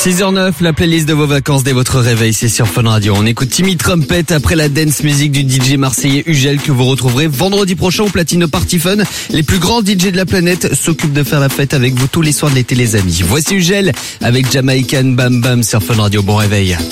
6h09, la playlist de vos vacances dès votre réveil, c'est sur Fun Radio. On écoute Timmy Trumpet après la dance music du DJ marseillais Ugel que vous retrouverez vendredi prochain au Platine Party Fun. Les plus grands DJ de la planète s'occupent de faire la fête avec vous tous les soirs de l'été les amis. Voici Ugel avec Jamaican Bam Bam sur Fun Radio. Bon réveil.